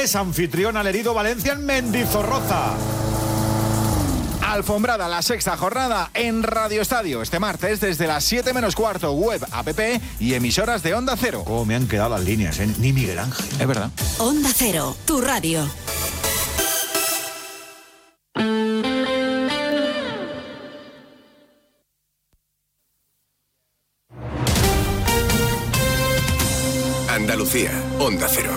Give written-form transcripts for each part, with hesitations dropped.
es anfitrión al herido Valencia en Mendizorroza. Alfombrada la sexta jornada en Radio Estadio este martes desde las 7 menos cuarto, web, app y emisoras de Onda Cero. Oh, me han quedado las líneas, ¿eh? Ni Miguel Ángel. Es verdad. Onda Cero, tu radio. Andalucía, Onda Cero.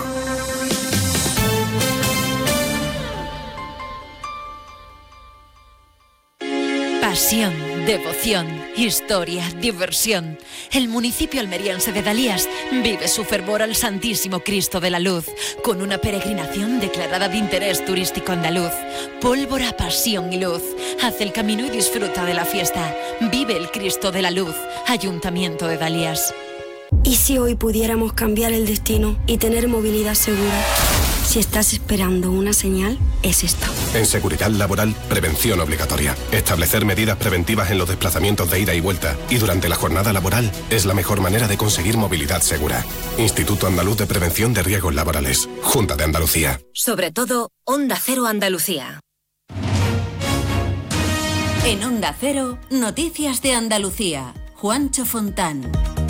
Pasión, devoción, historia, diversión. El municipio almeriense de Dalías vive su fervor al Santísimo Cristo de la Luz, con una peregrinación declarada de interés turístico andaluz. Pólvora, pasión y luz. Haz el camino y disfruta de la fiesta. Vive el Cristo de la Luz, Ayuntamiento de Dalías. ¿Y si hoy pudiéramos cambiar el destino y tener movilidad segura? Si estás esperando una señal, es esta. En seguridad laboral, prevención obligatoria. Establecer medidas preventivas en los desplazamientos de ida y vuelta y durante la jornada laboral es la mejor manera de conseguir movilidad segura. Instituto Andaluz de Prevención de Riesgos Laborales. Junta de Andalucía. Sobre todo, Onda Cero Andalucía. En Onda Cero, Noticias de Andalucía. Juancho Fontán.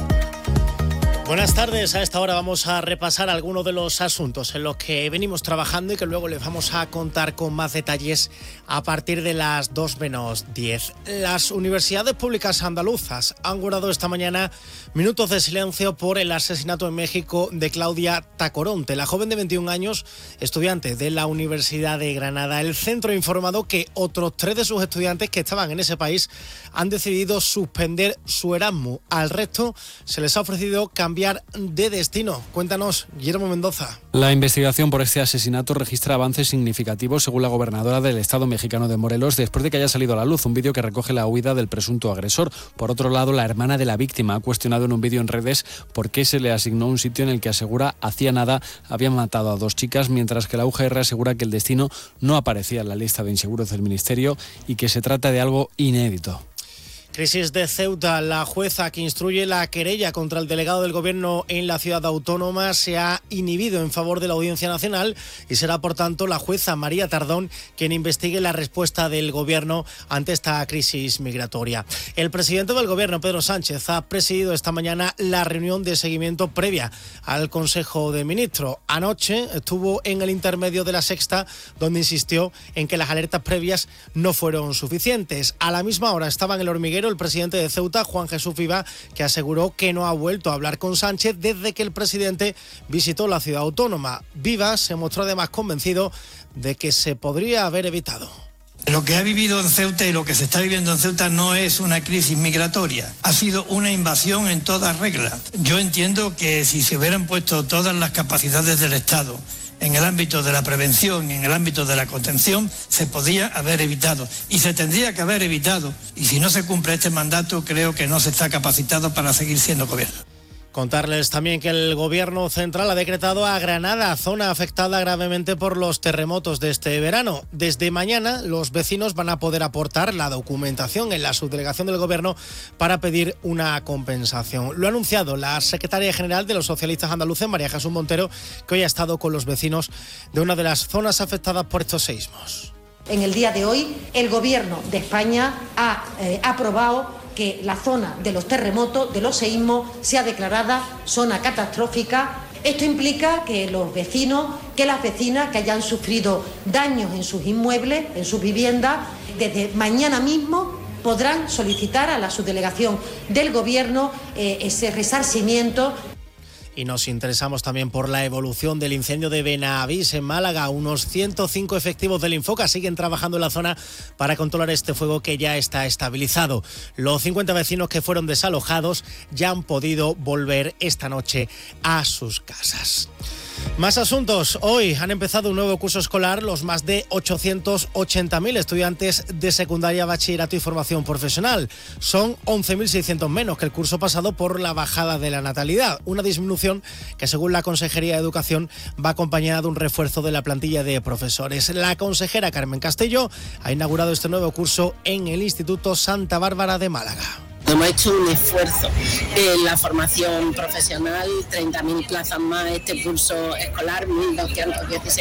Buenas tardes, a esta hora vamos a repasar algunos de los asuntos en los que venimos trabajando y que luego les vamos a contar con más detalles a partir de las 2 menos 10. Las universidades públicas andaluzas han guardado esta mañana minutos de silencio por el asesinato en México de Claudia Tacoronte, la joven de 21 años, estudiante de la Universidad de Granada. El centro ha informado que otros 3 de sus estudiantes que estaban en ese país han decidido suspender su Erasmus. Al resto se les ha ofrecido cambiar de destino. Cuéntanos, Guillermo Mendoza. La investigación por este asesinato registra avances significativos, según la gobernadora del Estado mexicano de Morelos, después de que haya salido a la luz un vídeo que recoge la huida del presunto agresor. Por otro lado, la hermana de la víctima ha cuestionado en un vídeo en redes por qué se le asignó un sitio en el que asegura hacía nada habían matado a 2 chicas, mientras que la UGR asegura que el destino no aparecía en la lista de inseguros del Ministerio y que se trata de algo inédito. Crisis de Ceuta. La jueza que instruye la querella contra el delegado del Gobierno en la ciudad autónoma se ha inhibido en favor de la Audiencia Nacional y será, por tanto, la jueza María Tardón quien investigue la respuesta del Gobierno ante esta crisis migratoria. El presidente del Gobierno, Pedro Sánchez, ha presidido esta mañana la reunión de seguimiento previa al Consejo de Ministros. Anoche estuvo en el intermedio de la Sexta, donde insistió en que las alertas previas no fueron suficientes. A la misma hora estaba en el Hormiguero el presidente de Ceuta, Juan Jesús Viva, que aseguró que no ha vuelto a hablar con Sánchez desde que el presidente visitó la ciudad autónoma. Viva se mostró además convencido de que se podría haber evitado. Lo que ha vivido en Ceuta y lo que se está viviendo en Ceuta no es una crisis migratoria, ha sido una invasión en toda regla. Yo entiendo que si se hubieran puesto todas las capacidades del Estado en el ámbito de la prevención y en el ámbito de la contención, se podía haber evitado y se tendría que haber evitado. Y si no se cumple este mandato, creo que no se está capacitado para seguir siendo gobierno. Contarles también que el Gobierno central ha decretado a Granada zona afectada gravemente por los terremotos de este verano. Desde mañana los vecinos van a poder aportar la documentación en la subdelegación del Gobierno para pedir una compensación. Lo ha anunciado la secretaria general de los socialistas andaluces, María Jesús Montero, que hoy ha estado con los vecinos de una de las zonas afectadas por estos seísmos. En el día de hoy, el Gobierno de España ha aprobado que la zona de los terremotos, de los seísmos, sea declarada zona catastrófica. Esto implica que los vecinos, que las vecinas que hayan sufrido daños en sus inmuebles, en sus viviendas, desde mañana mismo podrán solicitar a la subdelegación del Gobierno ese resarcimiento. Y nos interesamos también por la evolución del incendio de Benavís en Málaga. Unos 105 efectivos del Infoca siguen trabajando en la zona para controlar este fuego que ya está estabilizado. Los 50 vecinos que fueron desalojados ya han podido volver esta noche a sus casas. Más asuntos. Hoy han empezado un nuevo curso escolar los más de 880.000 estudiantes de secundaria, bachillerato y formación profesional. Son 11.600 menos que el curso pasado por la bajada de la natalidad. Una disminución que, según la Consejería de Educación, va acompañada de un refuerzo de la plantilla de profesores. La consejera Carmen Castelló ha inaugurado este nuevo curso en el Instituto Santa Bárbara de Málaga. Hemos hecho un esfuerzo en la formación profesional, 30.000 plazas más este curso escolar, 1.216